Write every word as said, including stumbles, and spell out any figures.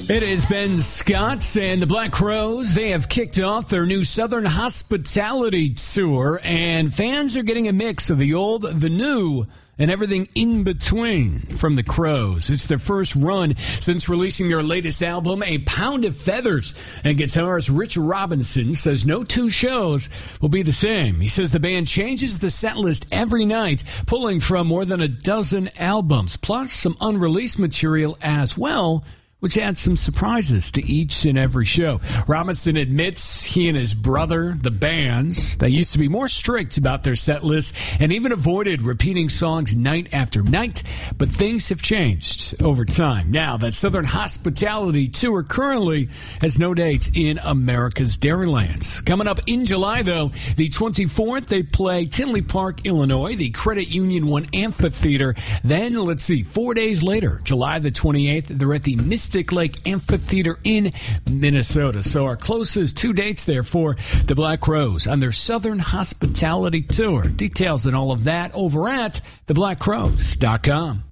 It is Ben Scott and the Black Crowes. They have kicked off their new Southern Hospitality Tour, and fans are getting a mix of the old, the new, and everything in between from the Crowes. It's their first run since releasing their latest album, A Pound of Feathers. And guitarist Rich Robinson says no two shows will be the same. He says the band changes the set list every night, pulling from more than a dozen albums, plus some unreleased material as well, which adds some surprises to each and every show. Robinson admits he and his brother, the bands, they used to be more strict about their set list and even avoided repeating songs night after night, but things have changed over time. Now, that Southern Hospitality Tour currently has no dates in America's Dairylands. Coming up in July, though, the twenty-fourth, they play Tinley Park, Illinois, the Credit Union One Amphitheater. Then, let's see, four days later, July the twenty-eighth, they're at the Mystic Lake Amphitheater in Minnesota. So our closest two dates there for the Black Crowes on their Southern Hospitality Tour. Details and all of that over at the black crowes dot com.